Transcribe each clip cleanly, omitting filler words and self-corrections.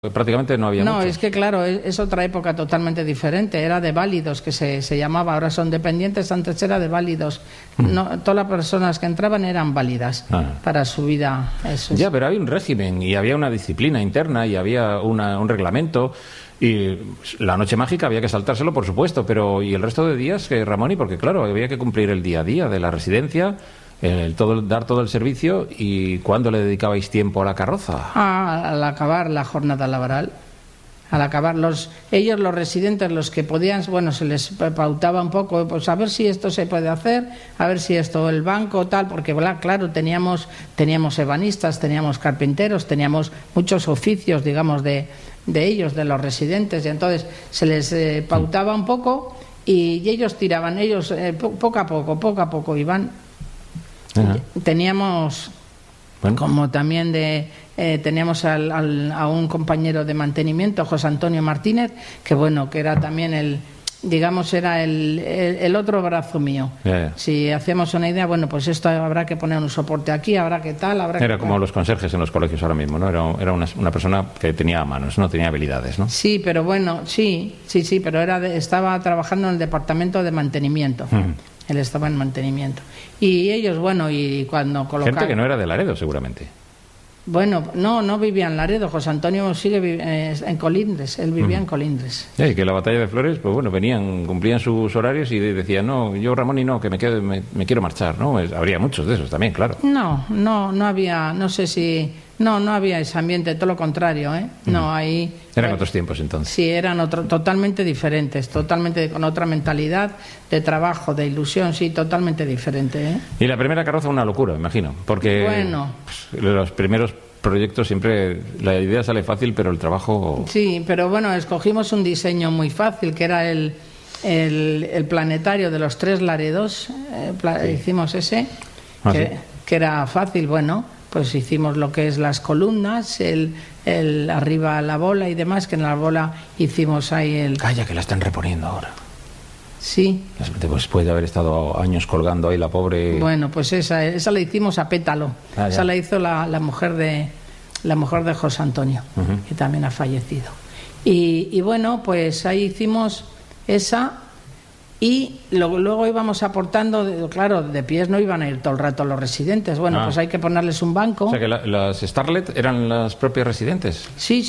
prácticamente no había No, muchos. es que claro, es otra época totalmente diferente. Era de válidos, que se llamaba, ahora son dependientes, antes era de válidos. No, todas las personas que entraban eran válidas para su vida. Eso es. Ya, pero había un régimen y había una disciplina interna y había un reglamento. Y la noche mágica había que saltárselo, por supuesto, pero ¿y el resto de días, Ramón? Y porque claro, había que cumplir el día a día de la residencia, dar todo el servicio. ¿Y cuándo le dedicabais tiempo a la carroza? Al acabar la jornada laboral. Al acabar, ellos, los residentes, los que podían, bueno, se les pautaba un poco, pues a ver si esto se puede hacer, a ver si esto, el banco, tal, porque claro, teníamos ebanistas, teníamos carpinteros, teníamos muchos oficios, digamos, de ellos, de los residentes, y entonces se les pautaba un poco y ellos tiraban, poco a poco iban. Teníamos, como también teníamos a un compañero de mantenimiento, José Antonio Martínez, que bueno, que era también era el otro brazo mío. Si hacemos una idea, bueno, pues esto habrá que poner un soporte aquí, habrá que tal, Era como los conserjes en los colegios ahora mismo, ¿no? Era una persona que tenía manos, no tenía habilidades, ¿no? Sí, pero bueno, sí, pero estaba trabajando en el departamento de mantenimiento. Él estaba en mantenimiento. Y ellos, bueno, y cuando colocaban... Gente que no era de Laredo, seguramente. Bueno, no vivía en Laredo. José Antonio sigue en Colindres. Él vivía en Colindres. Y que la batalla de Flores, pues bueno, cumplían sus horarios y decían, no, yo Ramón y no, que me quiero marchar, ¿no? Habría muchos de esos también, claro. No había, no sé si... No había ese ambiente, todo lo contrario, ¿eh? No, ahí... Eran otros tiempos entonces. Sí, eran totalmente diferentes, totalmente con otra mentalidad de trabajo, de ilusión, sí, totalmente diferente, ¿eh? Y la primera carroza una locura, me imagino, porque los primeros proyectos siempre la idea sale fácil, pero el trabajo... Sí, pero bueno, escogimos un diseño muy fácil, que era el planetario de los 3 Laredos, hicimos ese, que era fácil, bueno... Pues hicimos lo que es las columnas, arriba la bola y demás, que en la bola hicimos ahí Calla, que la están reponiendo ahora. Sí. Después de haber estado años colgando ahí la pobre... Bueno, pues esa la hicimos a pétalo. Esa la hizo la mujer de José Antonio, que también ha fallecido. Y bueno, pues ahí hicimos esa... Y luego íbamos aportando, claro, de pies no iban a ir todo el rato los residentes. Bueno, pues hay que ponerles un banco. O sea que las Starlet eran las propias residentes. Sí.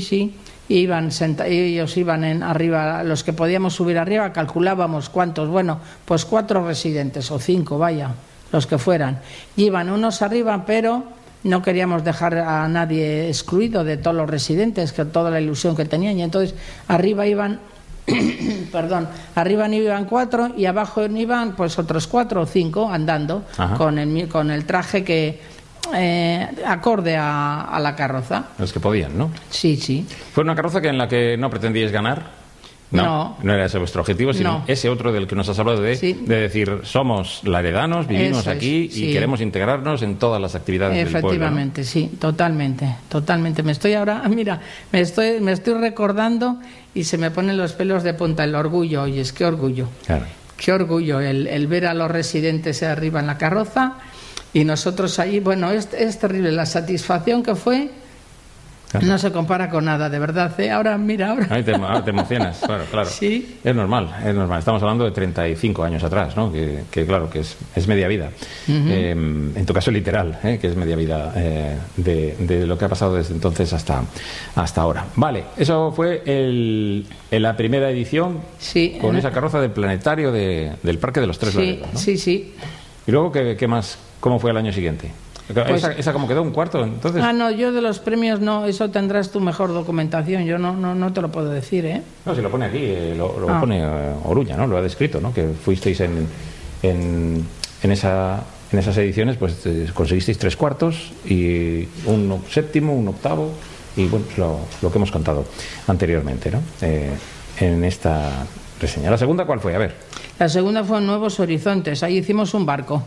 Ellos iban arriba, los que podíamos subir arriba, calculábamos cuántos. Bueno, pues 4 residentes o 5, vaya, los que fueran. Y iban unos arriba, pero no queríamos dejar a nadie excluido de todos los residentes, que toda la ilusión que tenían. Y entonces arriba iban... arriba iban 4 y abajo iban pues otros 4 o 5 andando con el traje que acorde a la carroza. Los que podían, ¿no? Sí. ¿Fue una carroza en la que no pretendíais ganar? No era ese vuestro objetivo, sino ese otro del que nos has hablado de decir, somos laredanos, vivimos aquí y queremos integrarnos en todas las actividades del pueblo. Efectivamente, sí, totalmente. Me estoy recordando y se me ponen los pelos de punta, el orgullo, oyes, qué orgullo. Claro. Qué orgullo el ver a los residentes arriba en la carroza y nosotros ahí, bueno, es terrible la satisfacción que fue. Claro. No se compara con nada, de verdad, ¿eh? Ahora. Ahí te emocionas, claro. Sí. Es normal. Estamos hablando de 35 años atrás, ¿no? Que claro, que es media vida. En tu caso literal, que es media vida de lo que ha pasado desde entonces hasta ahora. Vale, eso fue en la primera edición, con esa carroza del planetario del Parque de los 3 Laredos, ¿no? Sí. ¿Y luego qué más? ¿Cómo fue el año siguiente? Pues, ¿Esa como quedó un cuarto? Entonces... no, yo de los premios no, eso tendrás tu mejor documentación, yo no te lo puedo decir, ¿eh? No, si lo pone aquí, lo pone Oruña, ¿no? Lo ha descrito, ¿no? Que fuisteis en esas ediciones, pues conseguisteis 3 cuartos y un séptimo, un octavo y bueno, pues lo que hemos contado anteriormente, ¿no? En esta reseña. ¿La segunda cuál fue? A ver. La segunda fue en Nuevos Horizontes, ahí hicimos un barco.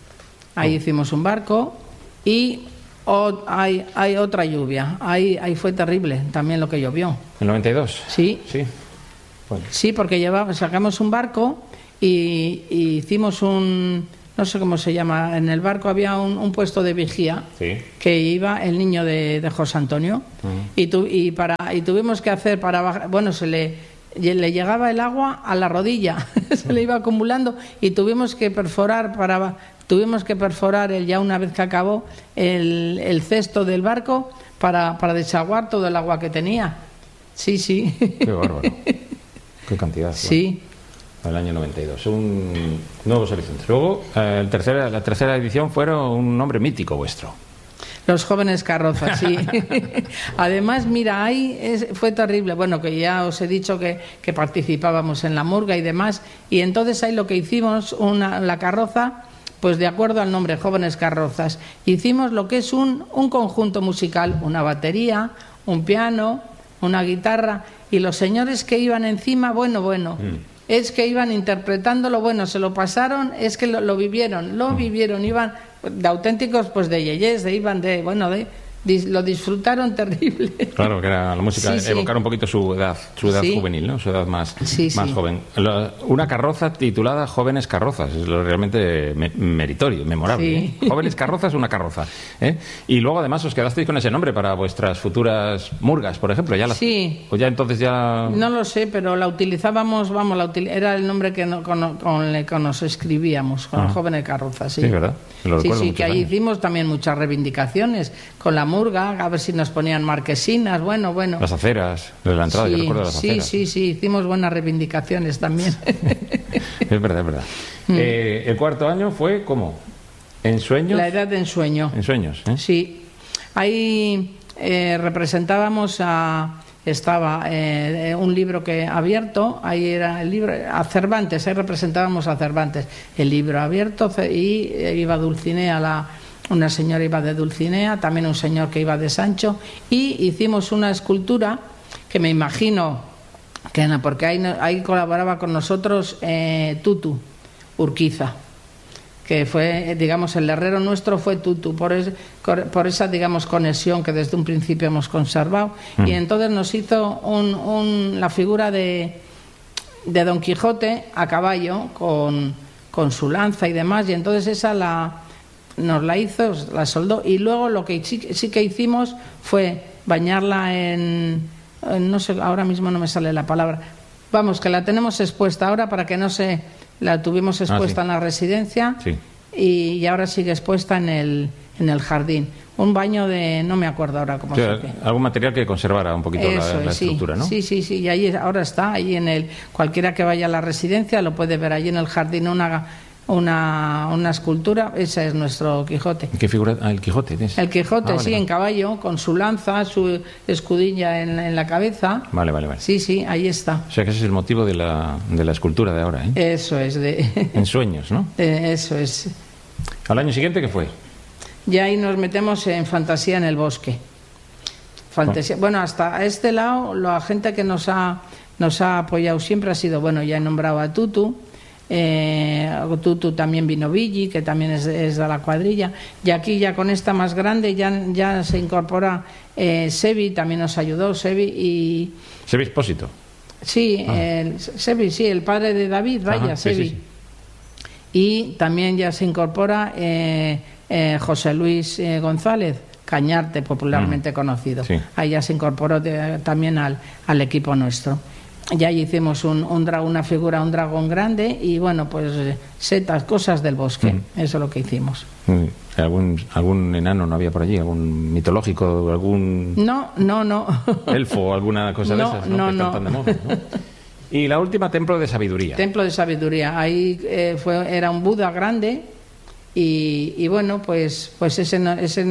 Y hay otra lluvia. Ahí fue terrible también lo que llovió. ¿El 92? Sí. Bueno. Sí, porque sacamos un barco y hicimos no sé cómo se llama, en el barco había un puesto de vigía, Sí. que iba el niño de José Antonio, y tuvimos que hacer para bajar, bueno, le llegaba el agua a la rodilla, se le iba acumulando, y tuvimos que perforar ya una vez que acabó el cesto del barco para desaguar todo el agua que tenía. Sí, sí. Qué bárbaro. Qué cantidad. Sí. El año 92. Nuevos horizontes. Luego, la tercera edición fueron un nombre mítico vuestro. Los jóvenes carrozas, sí. Además, mira, ahí fue terrible. Bueno, que ya os he dicho que participábamos en la murga y demás. Y entonces ahí lo que hicimos, la carroza, pues de acuerdo al nombre, Jóvenes Carrozas, hicimos lo que es un conjunto musical, una batería, un piano, una guitarra, y los señores que iban encima, bueno, es que iban interpretándolo, bueno, se lo pasaron, es que lo vivieron, iban de auténticos, pues de yeyes, lo disfrutaron terrible. Claro, que era la música, Sí, sí. evocar un poquito su edad Sí. juvenil, ¿no? Su edad más Sí. joven. Una carroza titulada Jóvenes Carrozas, es lo realmente meritorio, memorable. Sí. ¿Eh? Jóvenes Carrozas, una carroza. ¿Eh? Y luego además os quedasteis con ese nombre para vuestras futuras murgas, por ejemplo. Sí. O ya entonces ya... No lo sé, pero la utilizábamos, era el nombre que con el que nos escribíamos, con los Jóvenes Carrozas, sí. Sí, ¿verdad? Lo recuerdo Sí, muchos que allí años. hicimos también muchas reivindicaciones con la murga, a ver si nos ponían marquesinas, bueno. Las aceras, de la entrada, yo recuerdo las aceras. Sí, hicimos buenas reivindicaciones también. Es verdad. El cuarto año fue, ¿cómo? ¿En sueños? La edad de ensueño. En sueños, ¿eh? Sí. Ahí representábamos estaba un libro abierto, ahí era el libro, a Cervantes, ahí representábamos a Cervantes, el libro abierto, y iba Dulcinea, una señora iba de Dulcinea, también un señor que iba de Sancho, y hicimos una escultura que me imagino que porque ahí colaboraba con nosotros Tutu Urquiza, que fue, digamos, el herrero nuestro fue Tutu, por esa, digamos, conexión que desde un principio hemos conservado. Y entonces nos hizo la figura de Don Quijote a caballo, con su lanza y demás, y entonces esa nos la hizo, la soldó, y luego lo que sí que hicimos fue bañarla no sé, ahora mismo no me sale la palabra, vamos, que la tenemos expuesta ahora para que no se... La tuvimos expuesta en la residencia, sí. y ahora sigue expuesta en el jardín. Un baño no me acuerdo ahora cómo se llama. Algún material que conservara un poquito la estructura, ¿no? Sí, y ahí ahora está, ahí cualquiera que vaya a la residencia lo puede ver, allí en el jardín una escultura, esa es nuestro Quijote. ¿Qué figura? El Quijote. El Quijote, vale, sí, en caballo, con su lanza, su escudilla en la cabeza. Vale. Sí, ahí está. O sea que ese es el motivo de la escultura de ahora, ¿eh? Eso es. En sueños, ¿no? Eso es. ¿Al año siguiente qué fue? Ya ahí nos metemos en fantasía en el bosque. Fantasía. Bueno, hasta a este lado, la gente que nos ha apoyado siempre ha sido, bueno, ya he nombrado a Tutu. Tutu, también vino Villi, que también es de la cuadrilla, y aquí ya con esta más grande ya se incorpora Sebi, también nos ayudó Sebi Expósito. Sí, Sebi, sí, el padre de David, vaya, Sebi. Sí. Y también ya se incorpora José Luis González Cañarte, popularmente conocido. Sí. Ahí ya se incorporó también al equipo nuestro. Ya hicimos una figura, un dragón grande, y bueno, pues setas, cosas del bosque. Eso es lo que hicimos. ¿Algún enano no había por allí? ¿Algún mitológico? ¿Algún no elfo o alguna cosa de esas? No. Tan de moda, ¿no? Y la última, Templo de Sabiduría. Templo de Sabiduría. Ahí era un Buda grande, y bueno, pues ese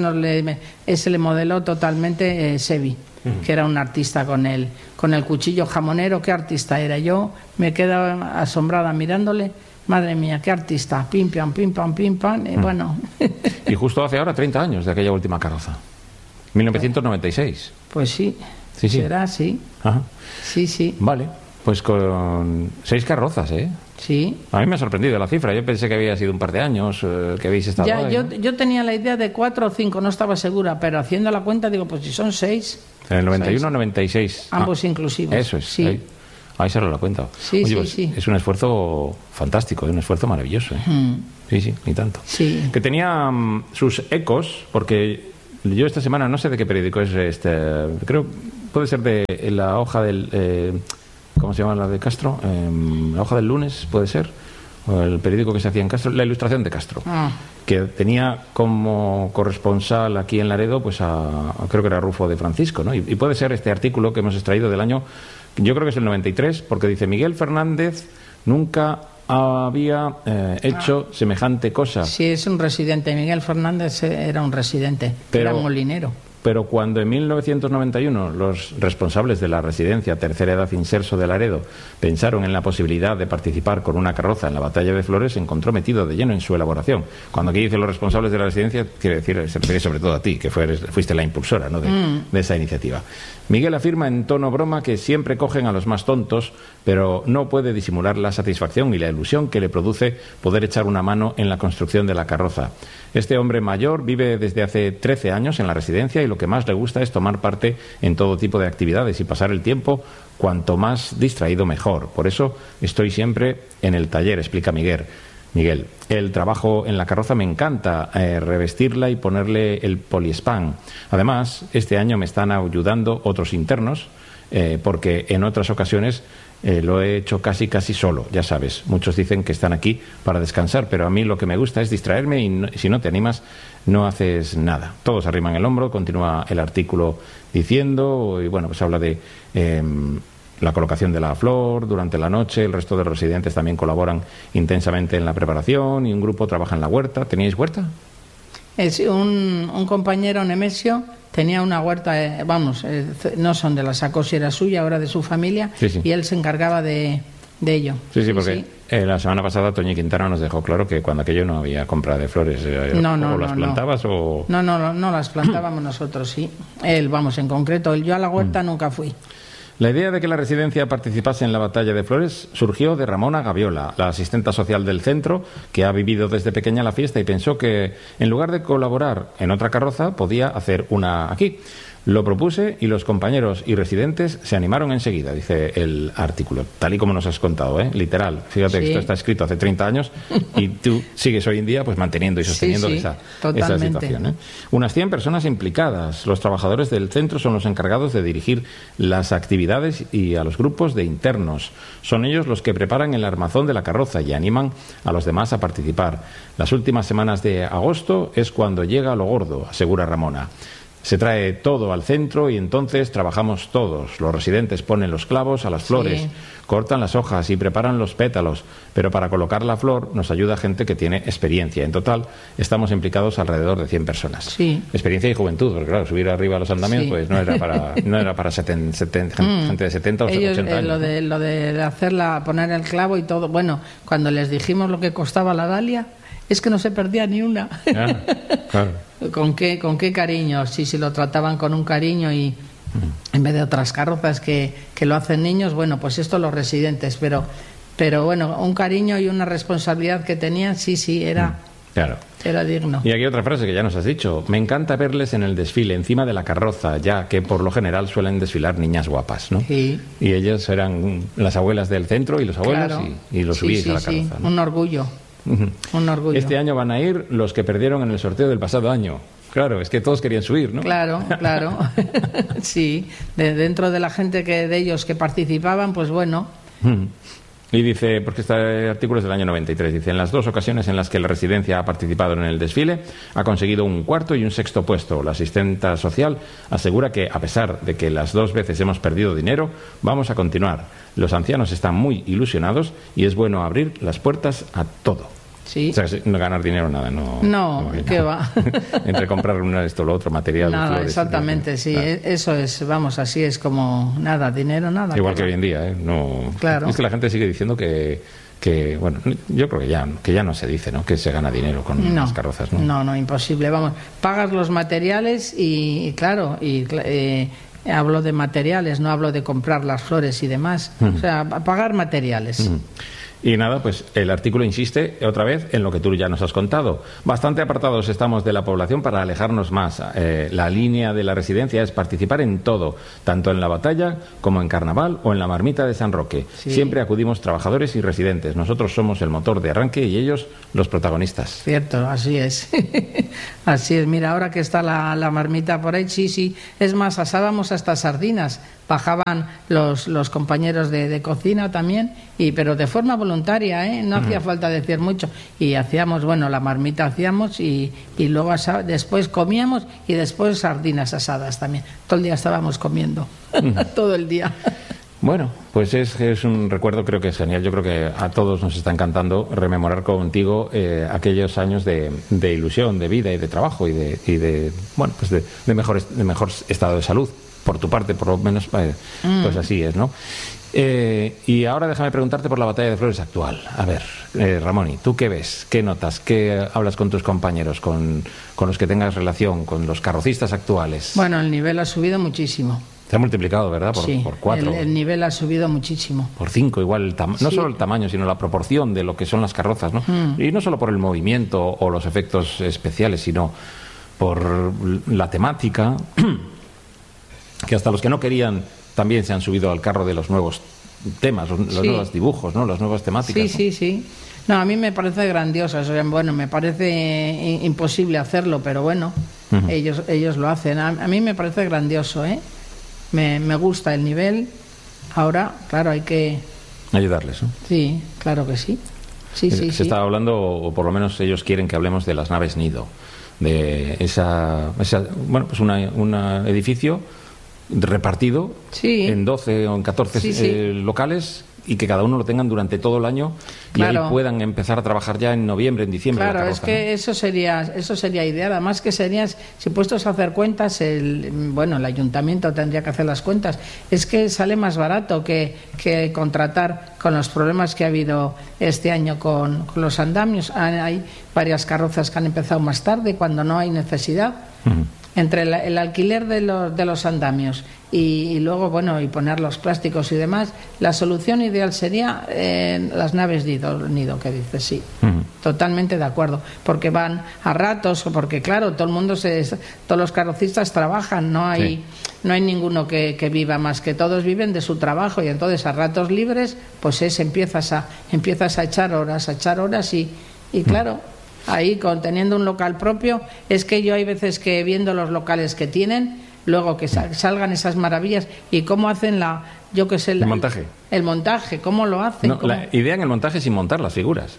le modeló totalmente Sebi, que era un artista con el cuchillo jamonero. ¿Qué artista era? Yo me quedaba asombrada mirándole. Madre mía, qué artista. Pim, pam, pim, pam, pim, pam. Bueno. Y justo hace ahora 30 años de aquella última carroza. 1996. Pues sí. Será, sí. Ajá. Sí. Vale. Pues con 6 carrozas, ¿eh? Sí. A mí me ha sorprendido la cifra. Yo pensé que había sido un par de años que habéis estado ahí, ¿no? Yo tenía la idea de 4 o 5, no estaba segura, pero haciendo la cuenta digo, pues si son 6. En el 91 96. Ambos inclusivos. Eso es. Sí. Ahí se lo ha cuenta. Sí, Oye, sí, pues sí. es un esfuerzo fantástico, un esfuerzo maravilloso. Sí, sí, ni tanto. Sí. Que tenía sus ecos, porque yo esta semana, no sé de qué periódico es creo, puede ser de la hoja del... ¿cómo se llama la de Castro? La hoja del lunes, puede ser. O el periódico que se hacía en Castro, La Ilustración de Castro. Que tenía como corresponsal aquí en Laredo, pues creo que era Rufo de Francisco, ¿no? Y puede ser este artículo que hemos extraído del año, yo creo que es el 93, porque dice: Miguel Fernández nunca había hecho semejante cosa. Sí, es un residente. Miguel Fernández era un residente, era molinero. Pero cuando en 1991 los responsables de la residencia Tercera Edad Inserso de Laredo pensaron en la posibilidad de participar con una carroza en la Batalla de Flores, se encontró metido de lleno en su elaboración. Cuando aquí dice los responsables de la residencia, quiere decir, se refiere sobre todo a ti, que fuiste la impulsora, ¿no?, de esa iniciativa. Miguel afirma en tono broma que siempre cogen a los más tontos, pero no puede disimular la satisfacción y la ilusión que le produce poder echar una mano en la construcción de la carroza. Este hombre mayor vive desde hace 13 años en la residencia y lo que más le gusta es tomar parte en todo tipo de actividades y pasar el tiempo cuanto más distraído mejor. Por eso estoy siempre en el taller, explica Miguel. El trabajo en la carroza me encanta, revestirla y ponerle el poliespan. Además, este año me están ayudando otros internos, porque en otras ocasiones lo he hecho casi solo, ya sabes. Muchos dicen que están aquí para descansar, pero a mí lo que me gusta es distraerme y si no te animas, no haces nada. Todos arriman el hombro, continúa el artículo diciendo, y bueno, pues habla de la colocación de la flor durante la noche. El resto de los residentes también colaboran intensamente en la preparación y un grupo trabaja en la huerta. ¿Teníais huerta? Un compañero, Nemesio, tenía una huerta, no son de la sacó, si era suya, ahora de su familia, sí. Y él se encargaba de ello. Sí, porque la semana pasada Toñi Quintana nos dejó claro que cuando aquello no había compra de flores, ¿o las plantabas o...? No, las plantábamos nosotros, sí. Él, en concreto, yo a la huerta nunca fui. La idea de que la residencia participase en la Batalla de Flores surgió de Ramona Gaviola, la asistenta social del centro, que ha vivido desde pequeña la fiesta y pensó que, en lugar de colaborar en otra carroza, podía hacer una aquí. Lo propuse y los compañeros y residentes se animaron enseguida, dice el artículo, tal y como nos has contado, literal. Fíjate, sí, que esto está escrito hace 30 años y tú sigues hoy en día pues manteniendo y sosteniendo esa situación. Unas 100 personas implicadas. Los trabajadores del centro son los encargados de dirigir las actividades y a los grupos de internos. Son ellos los que preparan el armazón de la carroza y animan a los demás a participar. Las últimas semanas de agosto es cuando llega lo gordo, asegura Ramona. Se trae todo al centro y entonces trabajamos todos. Los residentes ponen los clavos a las flores, cortan las hojas y preparan los pétalos, pero para colocar la flor nos ayuda gente que tiene experiencia. En total estamos implicados alrededor de 100 personas. Sí. Experiencia y juventud, porque claro, subir arriba a los andamios pues no era para gente de 70 o 80 años. Lo de poner el clavo y todo, bueno, cuando les dijimos lo que costaba la dalia, es que no se perdía ni una. Claro. ¿Con qué cariño? Si lo trataban con un cariño y en vez de otras carrozas que lo hacen niños, bueno, pues esto los residentes, pero bueno, un cariño y una responsabilidad que tenían, era digno. Y aquí otra frase que ya nos has dicho: me encanta verles en el desfile encima de la carroza, ya que por lo general suelen desfilar niñas guapas, ¿no? Sí. Y ellas eran las abuelas del centro y los abuelos, claro. y los subíais a la carroza, ¿no? Un orgullo. Un orgullo. Este año van a ir los que perdieron en el sorteo del pasado año. Claro, es que todos querían subir, ¿no? Claro. Sí, dentro de la gente de ellos que participaban, pues bueno. Y dice, porque este artículo es del año 93, dice: en las 2 ocasiones en las que la residencia ha participado en el desfile, ha conseguido un 4º y un 6º puesto. La asistenta social asegura que, a pesar de que las 2 veces hemos perdido dinero, vamos a continuar. Los ancianos están muy ilusionados y es bueno abrir las puertas a todo. Sí. O sea, no ganar dinero, nada, no ¿qué va? Entre comprar esto, lo otro, material. Nada, flores, exactamente, sí. Claro. Eso es, así es como nada, dinero, nada. Igual que hoy en día, No. Claro. Es que la gente sigue diciendo que bueno, yo creo que ya no se dice, ¿no?, que se gana dinero con las carrozas, ¿no? No, imposible. Pagas los materiales y claro, hablo de materiales, no hablo de comprar las flores y demás. O sea, pagar materiales. Y nada, pues el artículo insiste otra vez en lo que tú ya nos has contado. Bastante apartados estamos de la población para alejarnos más. La línea de la residencia es participar en todo, tanto en la batalla como en carnaval o en la marmita de San Roque. Sí. Siempre acudimos trabajadores y residentes. Nosotros somos el motor de arranque y ellos los protagonistas. Cierto, así es. Así es. Mira, ahora que está la marmita por ahí, sí. Es más, asábamos hasta sardinas. Bajaban los compañeros de cocina también, pero de forma voluntaria, ¿eh? No hacía falta decir mucho. Y hacíamos, bueno, la marmita hacíamos y luego después comíamos y después sardinas asadas también. Todo el día estábamos comiendo, todo el día. Bueno, pues es un recuerdo, creo que es genial. Yo creo que a todos nos está encantando rememorar contigo aquellos años de ilusión, de vida y de trabajo y de bueno, pues de mejor estado de salud. Por tu parte, por lo menos, pues así es, ¿no? Y ahora déjame preguntarte por la batalla de Flores actual. A ver, Ramón, ¿tú qué ves? ¿Qué notas? ¿Qué hablas con tus compañeros, con los que tengas relación, con los carrocistas actuales? Bueno, el nivel ha subido muchísimo. Se ha multiplicado, ¿verdad? Por 4. El nivel ha subido muchísimo. Por 5, igual. No solo el tamaño, sino la proporción de lo que son las carrozas, ¿no? Y no solo por el movimiento o los efectos especiales, sino por la temática... que hasta los que no querían también se han subido al carro de los nuevos temas, los nuevos dibujos, ¿no? Las nuevas temáticas. Sí. No, a mí me parece grandioso. Bueno, me parece imposible hacerlo, pero bueno, ellos lo hacen. A mí me parece grandioso, ¿eh? Me gusta el nivel. Ahora, claro, hay que... ayudarles, ¿no? Sí, claro que sí. Sí. Se estaba hablando, o por lo menos ellos quieren que hablemos de las naves nido, de esa bueno, pues un edificio repartido en 12 o en 14 locales y que cada uno lo tengan durante todo el año y ahí puedan empezar a trabajar ya en noviembre, en diciembre. Claro, la carroza, es que eso sería ideal. Además que serías, si puestos a hacer cuentas, el ayuntamiento tendría que hacer las cuentas. Es que sale más barato que contratar con los problemas que ha habido este año con los andamios. Hay varias carrozas que han empezado más tarde cuando no hay necesidad. Entre el alquiler de los andamios y luego, bueno, y poner los plásticos y demás, la solución ideal sería las naves nido, que dices, sí. Totalmente de acuerdo, porque van a ratos, porque claro, todos los carrocistas trabajan, no hay ninguno que viva más, que todos viven de su trabajo y entonces a ratos libres, pues empiezas a echar horas y claro... Ahí, teniendo un local propio, es que yo hay veces que viendo los locales que tienen, luego que salgan esas maravillas y cómo hacen el montaje. El montaje, ¿cómo lo hacen? No, la idea en el montaje es sin montar las figuras.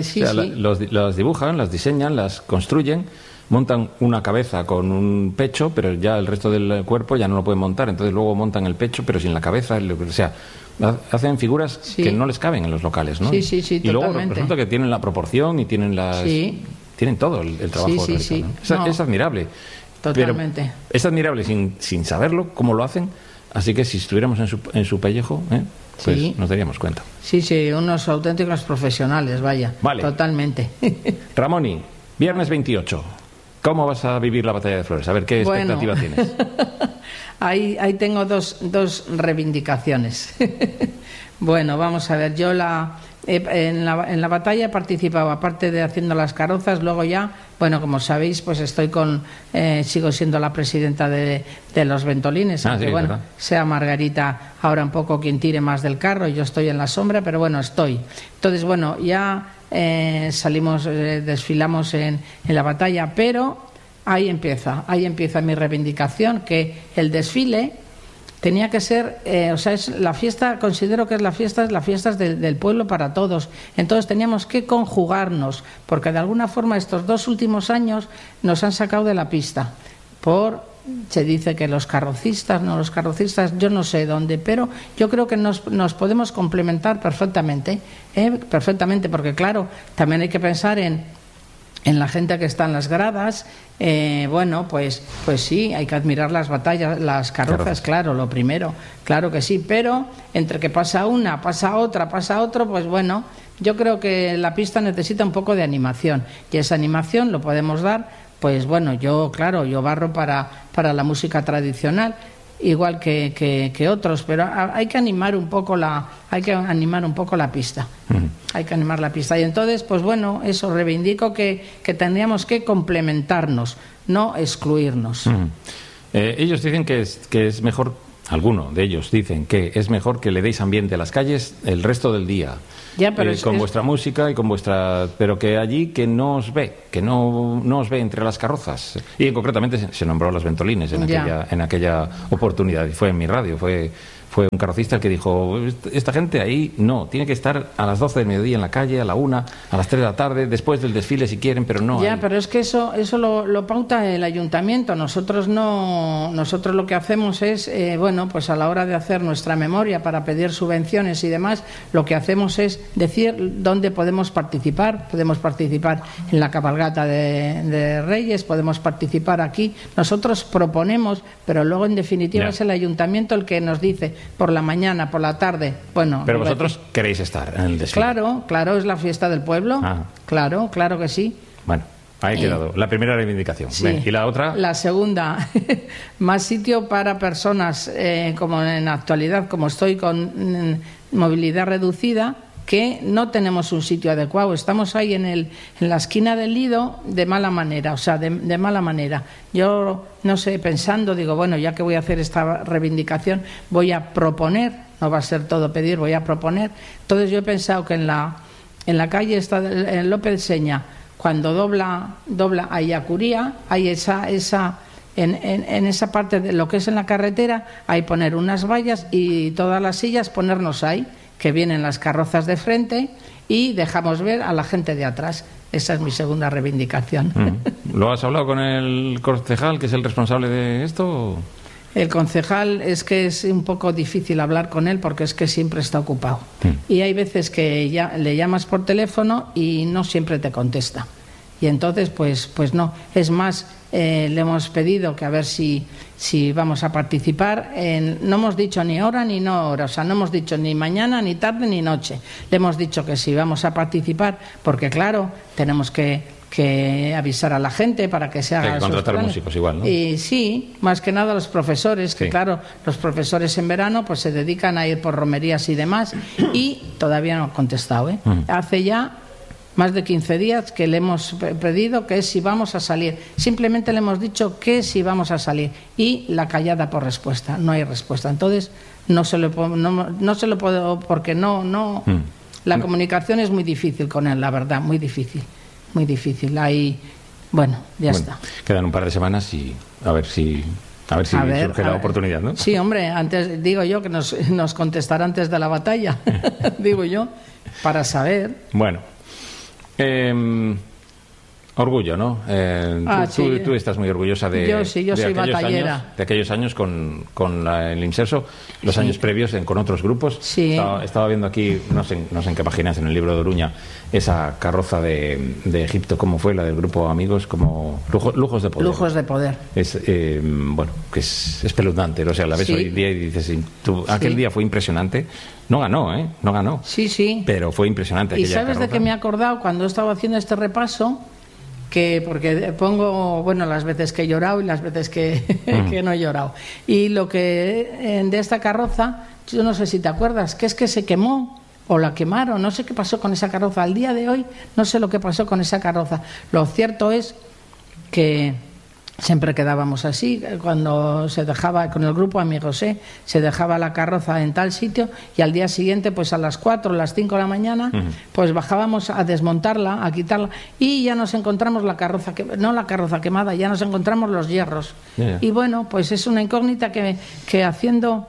Las dibujan, las diseñan, las construyen, montan una cabeza con un pecho, pero ya el resto del cuerpo ya no lo pueden montar, entonces luego montan el pecho, pero sin la cabeza, o sea... hacen figuras que no les caben en los locales, ¿no? Sí, y luego resulta que tienen la proporción y tienen tienen todo el trabajo realizado, ¿no? Es admirable. Totalmente. Pero es admirable sin saberlo cómo lo hacen, así que si estuviéramos en su pellejo, pues nos daríamos cuenta. Sí, unos auténticos profesionales, vaya. Vale. Totalmente. Ramoni, viernes 28. ¿Cómo vas a vivir la batalla de Flores? A ver, ¿qué expectativa tienes? Ahí tengo dos reivindicaciones. Bueno, vamos a ver, yo en la batalla he participado, aparte de haciendo las carrozas, luego ya, bueno, como sabéis, pues sigo siendo la presidenta de los Ventolines, aunque bueno, sea Margarita ahora un poco quien tire más del carro, yo estoy en la sombra, pero bueno, estoy. Entonces, bueno, ya desfilamos en la batalla, pero ahí empieza mi reivindicación, que el desfile tenía que ser, es la fiesta, considero que es las fiestas del pueblo para todos. Entonces teníamos que conjugarnos, porque de alguna forma estos 2 últimos años nos han sacado de la pista. Se dice que los carrocistas, yo no sé dónde, pero yo creo que nos podemos complementar perfectamente, porque claro, también hay que pensar en la gente que está en las gradas. Bueno, pues sí, hay que admirar las batallas, las carrozas, claro, lo primero, claro que sí, pero entre que pasa una, pasa otra, pasa otro, pues bueno, yo creo que la pista necesita un poco de animación y esa animación lo podemos dar, pues bueno, yo barro para la música tradicional, igual que otros, pero hay que animar un poco la pista. Hay que animar la pista. Y entonces, pues bueno, eso reivindico que tendríamos que complementarnos, no excluirnos. Ellos dicen que es mejor, alguno de ellos dicen que es mejor que le deis ambiente a las calles el resto del día. Ya, pero con vuestra música y con vuestra... Pero que allí que no os ve, no os ve entre las carrozas. Y concretamente se nombró Las Ventolines en aquella oportunidad. Y fue en mi radio, fue un carrocista el que dijo, esta gente ahí no, tiene que estar a las 12 del mediodía en la calle, a la 1, a las 3 de la tarde, después del desfile si quieren, pero no. Ya, ahí. pero es que eso lo pauta el ayuntamiento. Nosotros lo que hacemos es, bueno, pues a la hora de hacer nuestra memoria para pedir subvenciones y demás, lo que hacemos es decir dónde podemos participar. Podemos participar en la cabalgata de Reyes, podemos participar aquí. Nosotros proponemos, pero luego en definitiva es el ayuntamiento el que nos dice por la mañana, por la tarde. Bueno, pero vosotros queréis estar en el desfile. Claro, es la fiesta del pueblo. Claro que sí. Bueno, ahí ha quedado la primera reivindicación. Sí. Ven, ¿y la otra? La segunda, más sitio para personas como en la actualidad, como estoy con movilidad reducida, que no tenemos un sitio adecuado. Estamos ahí en la esquina del Lido de mala manera, o sea, de mala manera. Yo, no sé, pensando, digo, bueno, ya que voy a hacer esta reivindicación, voy a proponer, no va a ser todo pedir, voy a proponer. Entonces yo he pensado que en la calle en López Seña, cuando dobla a Yacuría, hay en esa parte de lo que es en la carretera, hay poner unas vallas y todas las sillas ponernos ahí, que vienen las carrozas de frente y dejamos ver a la gente de atrás. Esa es mi segunda reivindicación. ¿Lo has hablado con el concejal, que es el responsable de esto? El concejal es que es un poco difícil hablar con él porque es que siempre está ocupado. Y hay veces que le llamas por teléfono y no siempre te contesta. Y entonces, pues no. Es más, le hemos pedido que a ver si vamos a participar. No hemos dicho ni hora ni no hora, o sea, no hemos dicho ni mañana, ni tarde, ni noche. Le hemos dicho que sí vamos a participar, porque claro, tenemos que avisar a la gente para que se haga. Hay que contratar músicos igual, ¿no? Y sí, más que nada los profesores, que claro, los profesores en verano pues se dedican a ir por romerías y demás, y todavía no ha contestado, ¿eh? Hace ya más de 15 días que le hemos pedido que si vamos a salir. Simplemente le hemos dicho que si vamos a salir. Y la callada por respuesta. No hay respuesta. Entonces, no se lo puedo porque no. La comunicación es muy difícil con él, la verdad, muy difícil. Muy difícil. Ahí, bueno, ya está. Quedan un par de semanas y a ver si surge la oportunidad, ¿no? Sí, hombre, antes digo yo que nos contestará antes de la batalla, digo yo, para saber. Bueno. Orgullo, ¿no? Tú estás muy orgullosa de... Yo sí, yo soy batallera. De aquellos años con el Inserso, los años previos con otros grupos. Sí. Estaba viendo aquí, no sé en qué páginas, en el libro de Oruña, esa carroza de Egipto, ¿cómo fue? La del grupo Amigos, como Lujos de Poder. Lujos de Poder. Es, bueno, que es espeluznante, o sea, la ves hoy día y dices, aquel día fue impresionante. No ganó, ¿eh? No ganó. Sí. Pero fue impresionante. ¿Y sabes de qué me he acordado cuando estaba haciendo este repaso? Porque pongo, bueno, las veces que he llorado y las veces que no he llorado. Y lo que de esta carroza, yo no sé si te acuerdas, que es que se quemó o la quemaron, no sé qué pasó con esa carroza. Al día de hoy no sé lo que pasó con esa carroza. Lo cierto es que siempre quedábamos así, cuando se dejaba, con el grupo Amigos, se dejaba la carroza en tal sitio y al día siguiente, pues a las 4 o las 5 de la mañana, pues bajábamos a desmontarla, a quitarla y ya nos encontramos la carroza quemada, ya nos encontramos los hierros. Y bueno, pues es una incógnita que haciendo,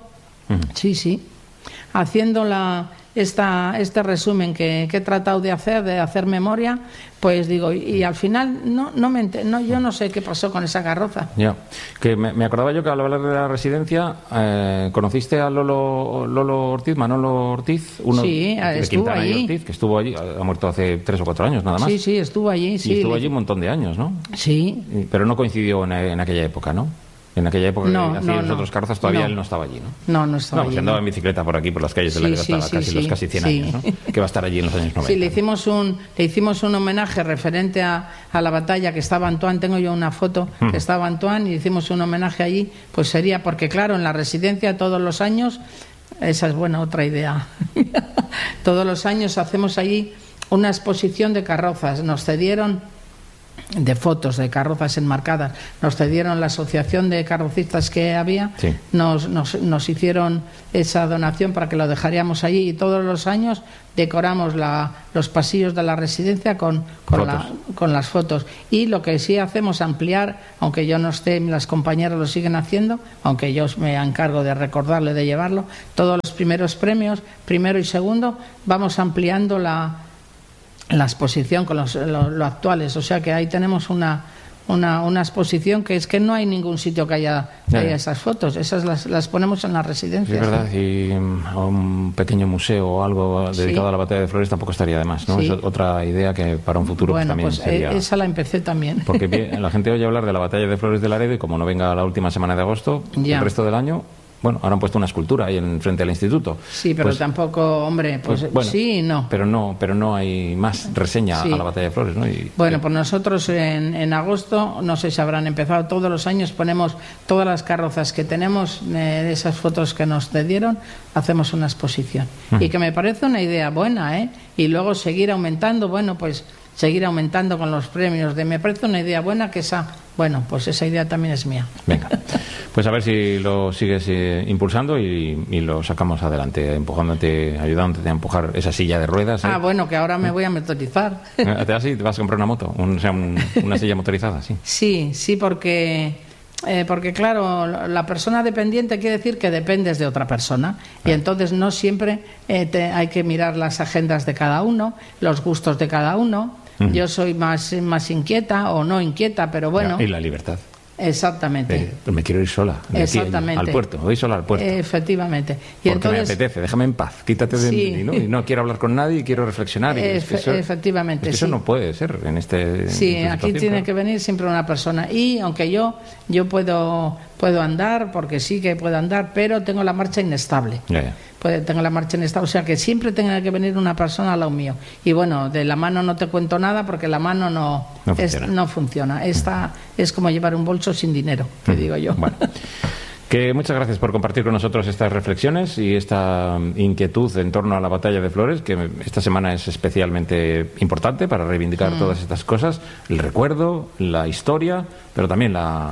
haciendo este resumen que he tratado de hacer memoria, pues digo, y al final yo no sé qué pasó con esa carroza. Ya, que me acordaba yo que al hablar de la residencia, ¿conociste a Manolo Ortiz? Uno de Quintana y Ortiz, que estuvo allí, ha muerto hace 3 o 4 años nada más. Sí, estuvo allí. Y estuvo allí un montón de años, ¿no? Sí. Pero no coincidió en aquella época, ¿no? En aquella época No, que hacía no, los no. otros carrozas todavía No. él no estaba allí, ¿no? No estaba pues allí. andaba no. en bicicleta por aquí, por las calles de la Sí, Ledo, sí, estaba sí, los sí, casi 100 sí. años, ¿no? Que va a estar allí en los años 90. Sí, le hicimos un homenaje referente a la batalla, que estaba Antoine, tengo yo una foto, que estaba Antoine, y hicimos un homenaje allí, pues sería porque, claro, en la residencia todos los años, esa es buena otra idea, todos los años hacemos allí una exposición de carrozas, nos cedieron de fotos de carrozas enmarcadas, nos cedieron la asociación de carrocistas que había, Sí. nos hicieron esa donación para que lo dejaríamos allí, y todos los años decoramos los pasillos de la residencia con las fotos. Y lo que sí hacemos, ampliar, aunque yo no esté, las compañeras lo siguen haciendo, aunque yo me encargo de recordarlo y de llevarlo, todos los primeros premios, primero y segundo, vamos ampliando la exposición con lo actuales, o sea que ahí tenemos una exposición que es que no hay ningún sitio que haya esas fotos, esas las ponemos en las residencias. Sí, es verdad, y un pequeño museo o algo dedicado a la batalla de Flores tampoco estaría de más, ¿no? Sí. Es otra idea que para un futuro Bueno, también pues sería... esa la empecé también. Porque la gente oye hablar de la batalla de Flores de Laredo y como no venga la última semana de agosto, Ya. el resto del año... Bueno, ahora han puesto una escultura ahí frente al instituto. Sí, pero Pues, tampoco, hombre, pues bueno, sí y no. Pero no hay más reseña Sí. a la batalla de Flores, ¿no? Bueno, pues nosotros en agosto, no sé si habrán empezado, todos los años ponemos todas las carrozas que tenemos, de esas fotos que nos cedieron, hacemos una exposición. Y que me parece una idea buena, ¿eh? Y luego seguir aumentando, bueno, pues seguir aumentando con los premios. Me parece una idea buena que bueno, pues esa idea también es mía. Venga, pues a ver si lo sigues impulsando y lo sacamos adelante, empujándote, ayudándote a empujar esa silla de ruedas. ¿eh? Bueno, que ahora me voy a motorizar. ¿Te vas a comprar una moto? Una silla motorizada, sí. Sí, porque claro, la persona dependiente quiere decir que dependes de otra persona, y entonces no siempre hay que mirar las agendas de cada uno, los gustos de cada uno. Yo soy más inquieta o no inquieta, pero bueno. Y la libertad. Exactamente. Me quiero ir sola. Exactamente. Al puerto. Voy sola al puerto. Efectivamente. Porque Y entonces, me apetece. Déjame en paz. Quítate de Sí. mí. ¿No? Y no quiero hablar con nadie y quiero reflexionar. Efectivamente. Eso sí. no puede ser en este. Sí, en esta aquí situación, tiene claro. que venir siempre una persona. Y aunque yo puedo andar, porque sí que puedo andar, pero tengo la marcha inestable. Ya. Tengo la marcha inestable, o sea que siempre tenga que venir una persona al lado mío. Y bueno, de la mano no te cuento nada, porque la mano no funciona. Esta es como llevar un bolso sin dinero, te digo yo. Bueno. Que muchas gracias por compartir con nosotros estas reflexiones y esta inquietud en torno a la batalla de Flores, que esta semana es especialmente importante para reivindicar todas estas cosas, el recuerdo, la historia, pero también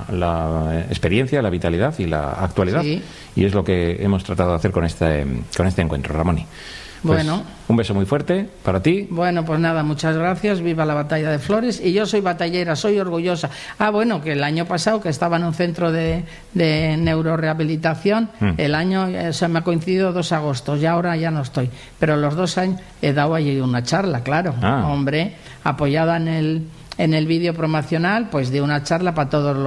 la experiencia, la vitalidad y la actualidad. Sí. Y es lo que hemos tratado de hacer con este encuentro, Ramoni. Pues, Bueno. Un beso muy fuerte para ti. Bueno, pues nada, muchas gracias, viva la batalla de Flores, y yo soy batallera, soy orgullosa. Bueno, que el año pasado, que estaba en un centro de neurorehabilitación, el año, se me ha coincidido 2 agostos, y ahora ya no estoy, pero los 2 años he dado allí una charla, claro, hombre, apoyada en el vídeo promocional, pues de una charla para todos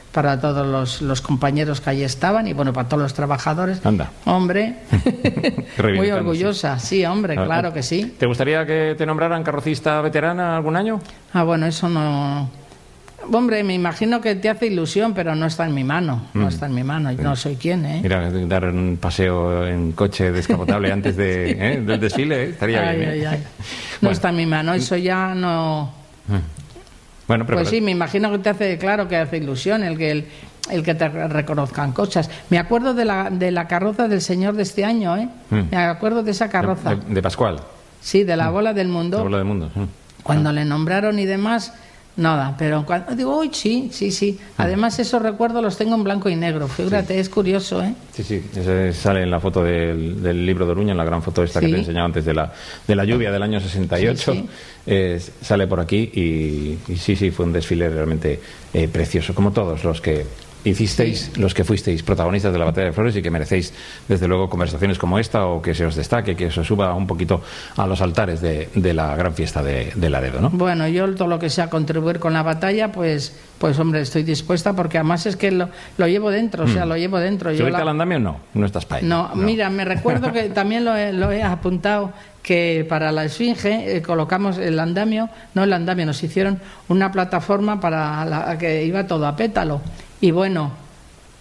los compañeros que allí estaban, y bueno, para todos los trabajadores. Anda. Hombre, muy orgullosa, sí, hombre, claro que sí. ¿Te gustaría que te nombraran carrocista veterana algún año? Bueno, eso no... Hombre, me imagino que te hace ilusión, pero no está en mi mano, no está en mi mano, no soy quien, ¿eh? Mira, dar un paseo en coche descapotable antes del desfile, estaría bien, ¿eh? No bueno. Está en mi mano, eso ya no... Bueno, pero pues sí, me imagino que te hace, claro que hace ilusión el que te reconozcan cosas. Me acuerdo de la carroza del Señor de este año, ¿eh? Me acuerdo de esa carroza. De Pascual. Sí, de la bola del mundo. La bola del mundo. Cuando le nombraron y demás, nada, pero cuando digo, uy, sí. Además, esos recuerdos los tengo en blanco y negro. Fíjate, es curioso, ¿eh? Sí, ese sale en la foto del libro de Oruña, en la gran foto esta que te he enseñado antes de la lluvia del año 68. Sí. Sale por aquí y sí, fue un desfile realmente precioso, como todos los que hicisteis, los que fuisteis protagonistas de la batalla de Flores y que merecéis desde luego conversaciones como esta, o que se os destaque, que se os suba un poquito a los altares de la gran fiesta de Laredo, ¿no? Bueno, yo todo lo que sea contribuir con la batalla, pues hombre, estoy dispuesta, porque además es que lo llevo dentro, o sea, lo llevo dentro. ¿Subirte al andamio? No estás para ello. No, mira, me recuerdo que también lo he apuntado, que para la Esfinge colocamos el andamio, nos hicieron una plataforma para que iba todo a pétalo. Y bueno,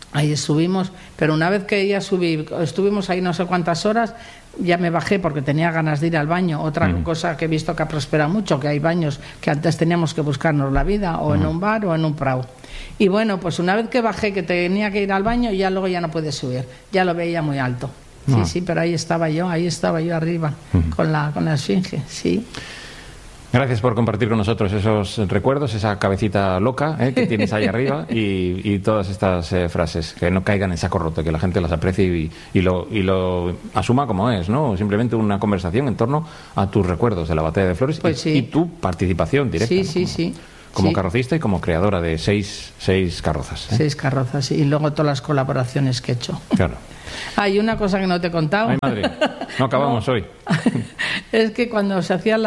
Ahí subimos, pero una vez que ya subí, estuvimos ahí no sé cuántas horas, ya me bajé porque tenía ganas de ir al baño. Otra cosa que he visto que ha prosperado mucho, que hay baños que antes teníamos que buscarnos la vida, o en un bar o en un prau. Y bueno, pues una vez que bajé, que tenía que ir al baño, ya luego ya no pude subir, ya lo veía muy alto. Sí, pero ahí estaba yo arriba, con la esfinge, sí. Gracias por compartir con nosotros esos recuerdos, esa cabecita loca que tienes ahí arriba y todas estas frases, que no caigan en saco roto, que la gente las aprecie y lo asuma como es, ¿no? Simplemente una conversación en torno a tus recuerdos de la Batalla de Flores, pues y tu participación directa. Sí. Como carrocista y como creadora de seis carrozas. 6 carrozas, y luego todas las colaboraciones que he hecho. Claro. Hay una cosa que no te he contado. Ay, madre, no acabamos hoy. Es que cuando se hacía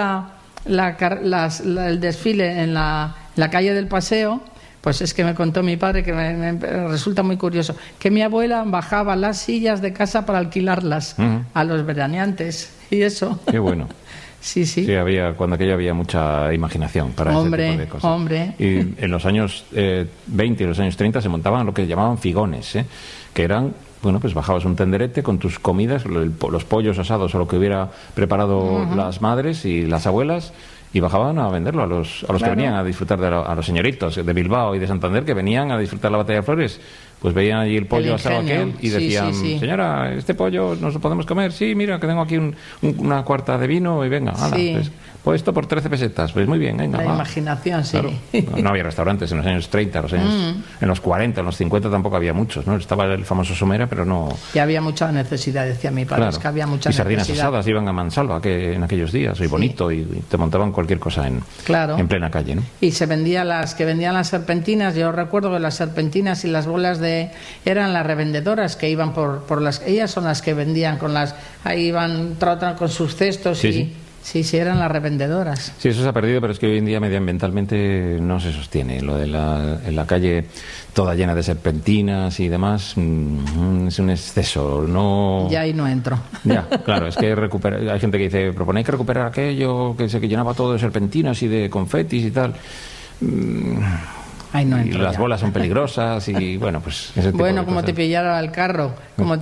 el desfile en la calle del Paseo, pues es que me contó mi padre, que me resulta muy curioso, que mi abuela bajaba las sillas de casa para alquilarlas a los veraneantes, y eso. Qué bueno. Sí. Sí, cuando aquello había mucha imaginación para ese tipo de cosas. Hombre. Y en los años 20 y los años 30 se montaban lo que llamaban figones, que eran, bueno, pues bajabas un tenderete con tus comidas, los pollos asados o lo que hubiera preparado las madres y las abuelas, y bajaban a venderlo a los que venían a disfrutar a los señoritos de Bilbao y de Santander, que venían a disfrutar la Batalla de Flores. Pues veían allí el pollo asado aquel y decían, señora, ¿este pollo nos lo podemos comer? Sí, mira, que tengo aquí una cuarta de vino y venga, hala, pues esto por 13 pesetas, pues muy bien, venga. La imaginación, sí. Claro. No había restaurantes en los años 30, en los 40, en los 50 tampoco había muchos, ¿no? Estaba el famoso Somera, pero no... Ya había mucha necesidad, decía mi padre, es que había mucha necesidad. Y sardinas asadas iban a mansalva que en aquellos días, y bonito, y te montaban cualquier cosa en plena calle, ¿no? Y se vendían las serpentinas. Yo recuerdo que las serpentinas y las bolas eran las revendedoras que iban por las... Ellas son las que vendían ahí iban tratan con sus cestos Sí, eran las revendedoras. Sí, eso se ha perdido, pero es que hoy en día medioambientalmente no se sostiene. Lo de en la calle toda llena de serpentinas y demás es un exceso. Ya ahí no entro. Ya, claro, es que hay gente que dice, proponéis que recuperar aquello que llenaba todo de serpentinas y de confetis y tal. Ahí no y entro las ya. bolas son peligrosas y bueno, pues ese tipo de como cosas. te pillara el carro,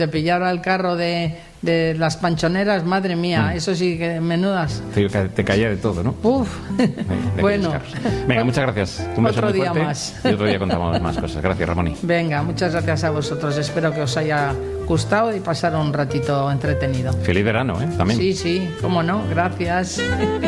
de las panchoneras, madre mía, eso sí que menudas. Te caía de todo, ¿no? Uf. Bueno. Venga, muchas gracias. Un beso otro muy día fuerte, más. Y otro día contamos más cosas. Gracias, Ramoni. Venga, muchas gracias a vosotros. Espero que os haya gustado y pasar un ratito entretenido. Feliz verano, ¿eh? También. Sí, cómo no. Gracias.